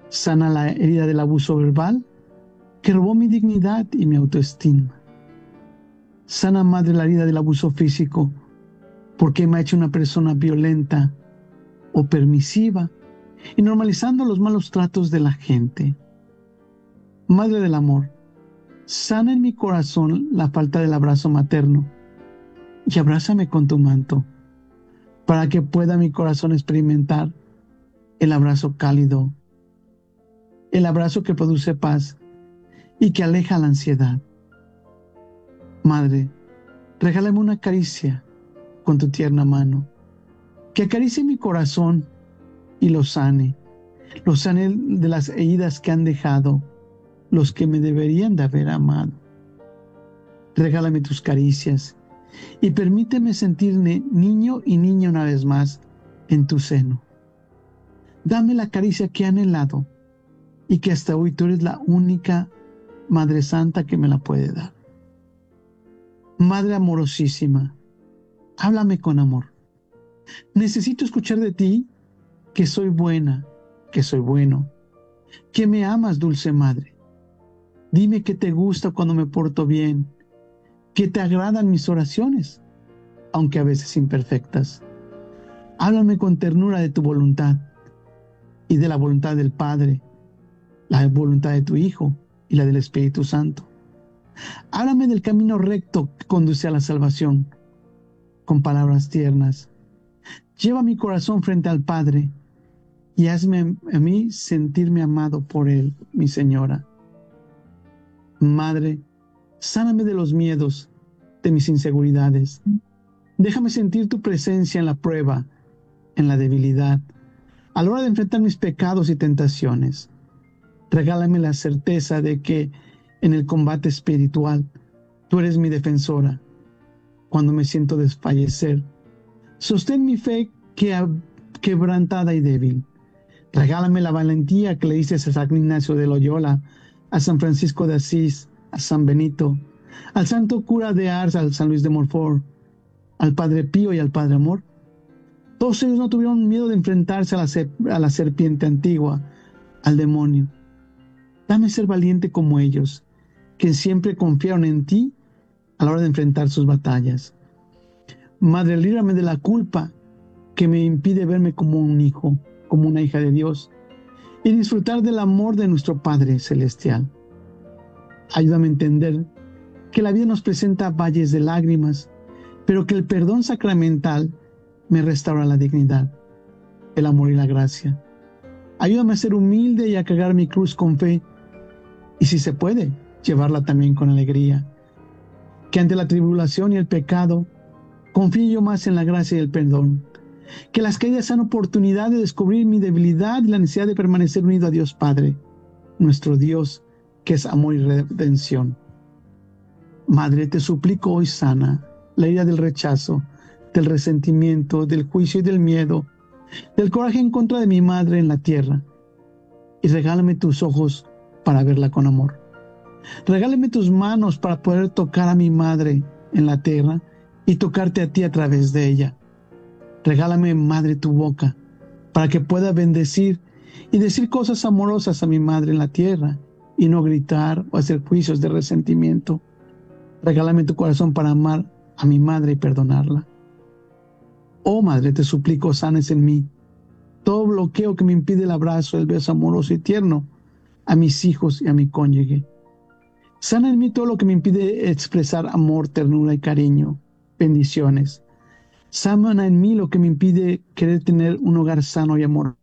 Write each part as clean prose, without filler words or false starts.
Sana la herida del abuso verbal que robó mi dignidad y mi autoestima. Sana, Madre, la herida del abuso físico porque me ha hecho una persona violenta o permisiva y normalizando los malos tratos de la gente. Madre del amor, sana en mi corazón la falta del abrazo materno y abrázame con tu manto para que pueda mi corazón experimentar el abrazo cálido, el abrazo que produce paz y que aleja la ansiedad. Madre, regálame una caricia con tu tierna mano, que acaricie mi corazón y lo sane de las heridas que han dejado los que me deberían de haber amado. Regálame tus caricias y permíteme sentirme niño y niña una vez más en tu seno. Dame la caricia que he anhelado y que hasta hoy tú eres la única Madre Santa que me la puede dar. Madre amorosísima, háblame con amor. Necesito escuchar de ti que soy buena, que soy bueno, que me amas, dulce Madre. Dime que te gusta cuando me porto bien, que te agradan mis oraciones, aunque a veces imperfectas. Háblame con ternura de tu voluntad y de la voluntad del Padre, la voluntad de tu Hijo y la del Espíritu Santo. Háblame del camino recto que conduce a la salvación, con palabras tiernas. Lleva mi corazón frente al Padre y hazme a mí sentirme amado por Él, mi Señora. Madre, sáname de los miedos, de mis inseguridades. Déjame sentir tu presencia en la prueba, en la debilidad, a la hora de enfrentar mis pecados y tentaciones. Regálame la certeza de que en el combate espiritual tú eres mi defensora. Cuando me siento desfallecer, sostén mi fe quebrantada y débil. Regálame la valentía que le dices a San Ignacio de Loyola, a San Francisco de Asís, a San Benito, al Santo Cura de Ars, al San Luis de Montfort, al Padre Pío y al Padre Amor. Todos ellos no tuvieron miedo de enfrentarse a la serpiente antigua, al demonio. Dame ser valiente como ellos, que siempre confiaron en ti a la hora de enfrentar sus batallas. Madre, líbrame de la culpa que me impide verme como un hijo, como una hija de Dios, y disfrutar del amor de nuestro Padre Celestial. Ayúdame a entender que la vida nos presenta valles de lágrimas, pero que el perdón sacramental me restaura la dignidad, el amor y la gracia. Ayúdame a ser humilde y a cargar mi cruz con fe, y si se puede, llevarla también con alegría. Que ante la tribulación y el pecado, confíe yo más en la gracia y el perdón. Que las caídas sean oportunidad de descubrir mi debilidad y la necesidad de permanecer unido a Dios Padre, nuestro Dios, que es amor y redención. Madre, te suplico hoy sana la herida del rechazo, del resentimiento, del juicio y del miedo, del coraje en contra de mi madre en la tierra, y regálame tus ojos para verla con amor. Regálame tus manos para poder tocar a mi madre en la tierra y tocarte a ti a través de ella. Regálame, Madre, tu boca para que pueda bendecir y decir cosas amorosas a mi madre en la tierra y no gritar o hacer juicios de resentimiento. Regálame tu corazón para amar a mi madre y perdonarla. Oh Madre, te suplico, sanes en mí todo bloqueo que me impide el abrazo, el beso amoroso y tierno a mis hijos y a mi cónyuge. Sana en mí todo lo que me impide expresar amor, ternura y cariño. Bendiciones. Sana en mí lo que me impide querer tener un hogar sano y amoroso.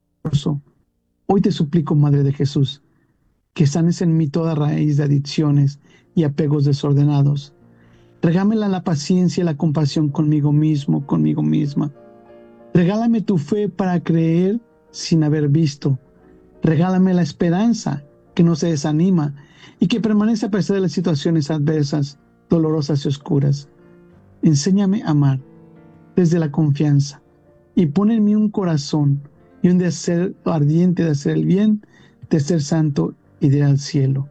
Hoy te suplico, Madre de Jesús, que sanes en mí toda raíz de adicciones y apegos desordenados. Regámela la paciencia y la compasión conmigo mismo, conmigo misma. Regálame tu fe para creer sin haber visto. Regálame la esperanza que no se desanima y que permanece a pesar de las situaciones adversas, dolorosas y oscuras. Enséñame a amar desde la confianza y pon en mí un corazón y un deseo ardiente de hacer el bien, de ser santo y de ir al cielo.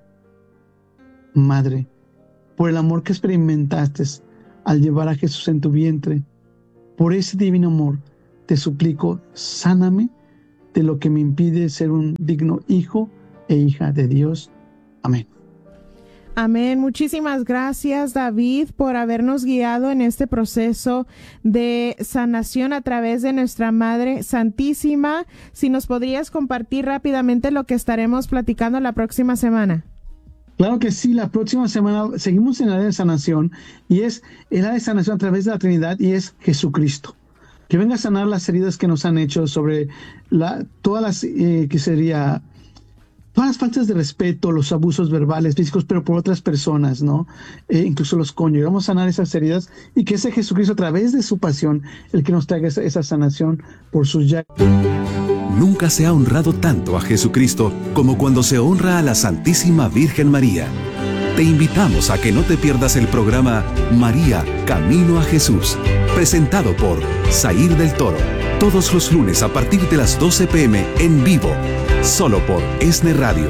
Madre, por el amor que experimentaste al llevar a Jesús en tu vientre, por ese divino amor, te suplico, sáname de lo que me impide ser un digno hijo e hija de Dios. Amén. Amén. Muchísimas gracias, David, por habernos guiado en este proceso de sanación a través de nuestra Madre Santísima. Si nos podrías compartir rápidamente lo que estaremos platicando la próxima semana. Claro que sí, la próxima semana seguimos en el área de sanación, y es el área de sanación a través de la Trinidad, y es Jesucristo. Que venga a sanar las heridas que nos han hecho sobre todas las faltas de respeto, los abusos verbales, físicos, pero por otras personas, ¿no? Incluso los cónyuges. Vamos a sanar esas heridas, y que ese Jesucristo, a través de su pasión, el que nos traiga esa sanación por sus llagas. Nunca se ha honrado tanto a Jesucristo como cuando se honra a la Santísima Virgen María. Te invitamos a que no te pierdas el programa María, Camino a Jesús, presentado por Zair del Toro, todos los lunes a partir de las 12 p.m. en vivo, solo por ESNE Radio.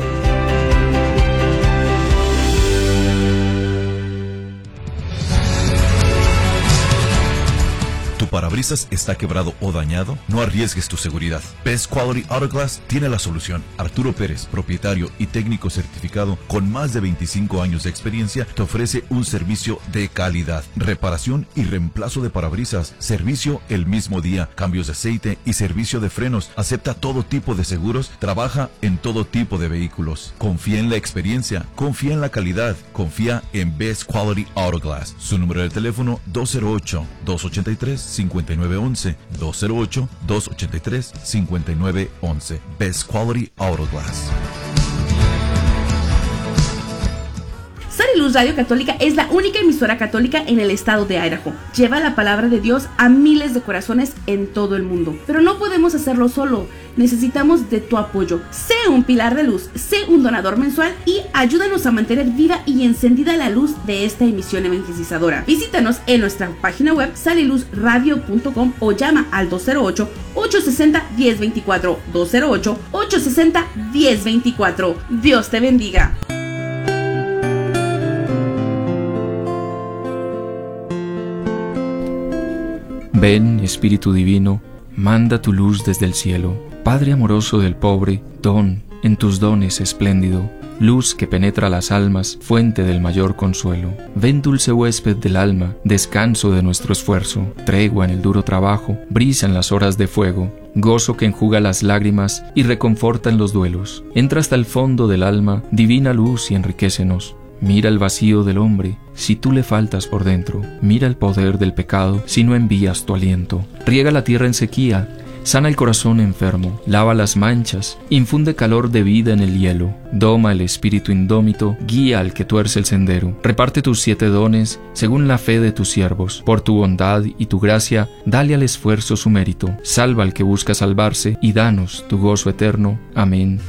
¿Tu parabrisas está quebrado o dañado? No arriesgues tu seguridad. Best Quality Auto Glass tiene la solución. Arturo Pérez, propietario y técnico certificado con más de 25 años de experiencia, te ofrece un servicio de calidad. Reparación y reemplazo de parabrisas. Servicio el mismo día. Cambios de aceite y servicio de frenos. Acepta todo tipo de seguros. Trabaja en todo tipo de vehículos. Confía en la experiencia. Confía en la calidad. Confía en Best Quality Auto Glass. Su número de teléfono 208-283-5911. 208-283-5911. Best Quality Auto Glass. Sal y Luz Radio Católica es la única emisora católica en el estado de Idaho. Lleva la palabra de Dios a miles de corazones en todo el mundo. Pero no podemos hacerlo solo. Necesitamos de tu apoyo. Sé un pilar de luz, sé un donador mensual y ayúdanos a mantener viva y encendida la luz de esta emisión evangelizadora. Visítanos en nuestra página web saliluzradio.com o llama al 208-860-1024. 208-860-1024. Dios te bendiga. Ven, Espíritu Divino, manda tu luz desde el cielo. Padre amoroso del pobre, don en tus dones espléndido, luz que penetra las almas, fuente del mayor consuelo. Ven, dulce huésped del alma, descanso de nuestro esfuerzo, tregua en el duro trabajo, brisa en las horas de fuego, gozo que enjuga las lágrimas y reconforta en los duelos. Entra hasta el fondo del alma, divina luz, y enriquécenos. Mira el vacío del hombre, si tú le faltas por dentro. Mira el poder del pecado, si no envías tu aliento. Riega la tierra en sequía, sana el corazón enfermo, lava las manchas, infunde calor de vida en el hielo. Doma el espíritu indómito, guía al que tuerce el sendero. Reparte tus 7 dones según la fe de tus siervos. Por tu bondad y tu gracia, dale al esfuerzo su mérito. Salva al que busca salvarse y danos tu gozo eterno. Amén.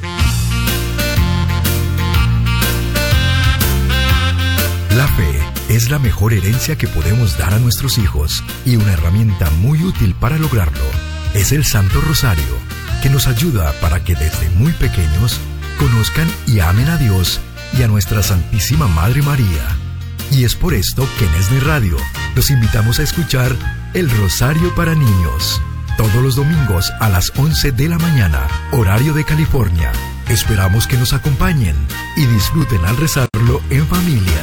La fe es la mejor herencia que podemos dar a nuestros hijos, y una herramienta muy útil para lograrlo es el Santo Rosario, que nos ayuda para que desde muy pequeños conozcan y amen a Dios y a nuestra Santísima Madre María. Y es por esto que en ESNE Radio los invitamos a escuchar el Rosario para Niños, todos los domingos a las 11 de la mañana, horario de California. Esperamos que nos acompañen y disfruten al rezarlo en familia.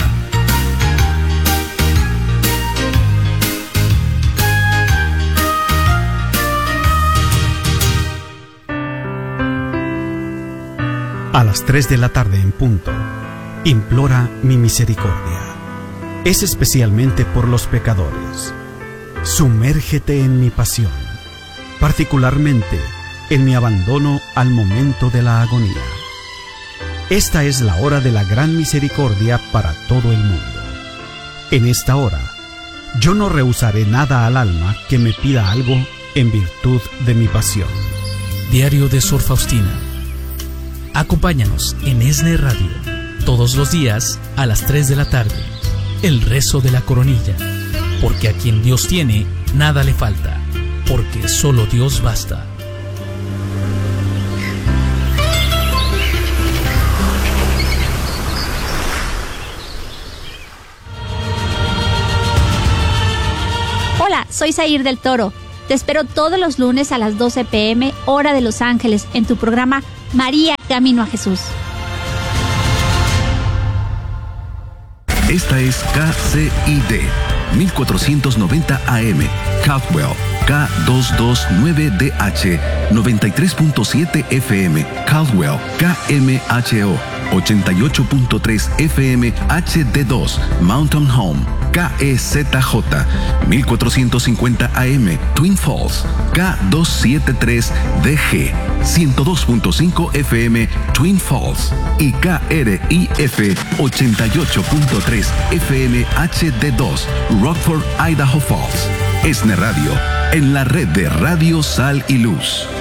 A las 3 de la tarde en punto, implora mi misericordia. Es especialmente por los pecadores. Sumérgete en mi pasión, particularmente en mi abandono al momento de la agonía. Esta es la hora de la gran misericordia para todo el mundo. En esta hora, yo no rehusaré nada al alma que me pida algo en virtud de mi pasión. Diario de Sor Faustina. Acompáñanos en ESNE Radio, todos los días a las 3 de la tarde. El rezo de la coronilla. Porque a quien Dios tiene, nada le falta. Porque solo Dios basta. Hola, soy Zair del Toro. Te espero todos los lunes a las 12 p.m. hora de Los Ángeles en tu programa María, Camino a Jesús. Esta es KCID 1490 AM, Caldwell, K229DH, 93.7 FM, Caldwell, KMHO, 88.3 FM HD2, Mountain Home, KEZJ, 1450 AM, Twin Falls, K273DG, 102.5 FM, Twin Falls, y KRIF 88.3 FM HD2, Rockford, Idaho Falls. ESNE Radio, en la red de Radio Sal y Luz.